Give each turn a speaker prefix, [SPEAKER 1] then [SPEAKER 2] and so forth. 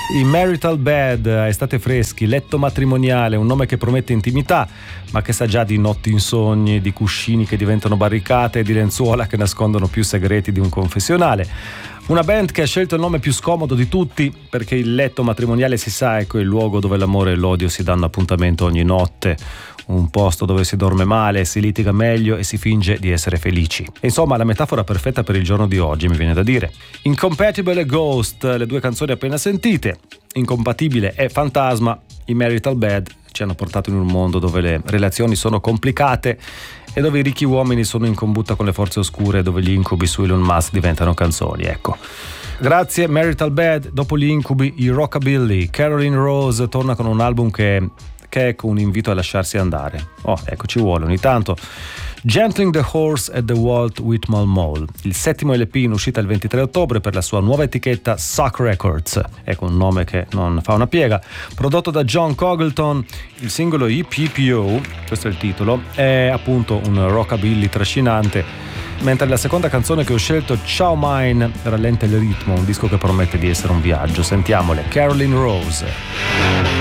[SPEAKER 1] I Marital Bed, estate freschi, letto matrimoniale, un nome che promette intimità, ma che sa già di notti insonni, di cuscini che diventano barricate e di lenzuola che nascondono più segreti di un confessionale. Una band che ha scelto il nome più scomodo di tutti, perché il letto matrimoniale, si sa, è quel luogo dove l'amore e l'odio si danno appuntamento ogni notte, un posto dove si dorme male, si litiga meglio e si finge di essere felici. Insomma, la metafora perfetta per il giorno di oggi, mi viene da dire. Incompatible e Ghost, le due canzoni appena sentite. Incompatibile e Fantasma, i Marital Bed ci hanno portato in un mondo dove le relazioni sono complicate e dove i ricchi uomini sono in combutta con le forze oscure, dove gli incubi su Elon Musk diventano canzoni, ecco. Grazie Marital Bed. Dopo gli incubi, i Rockabilly. Caroline Rose torna con un album che è un invito a lasciarsi andare. Ecco, ci vuole ogni tanto. Gentling the Horse at the Walt Whitman Mall, il 7° LP in uscita il 23 ottobre per la sua nuova etichetta Suck Records, ecco un nome che non fa una piega. Prodotto da John Cogleton, il singolo EPPO, questo è il titolo, è appunto un rockabilly trascinante, mentre la seconda canzone che ho scelto, Ciao Mine, rallenta il ritmo, un disco che promette di essere un viaggio. Sentiamole, Caroline Rose.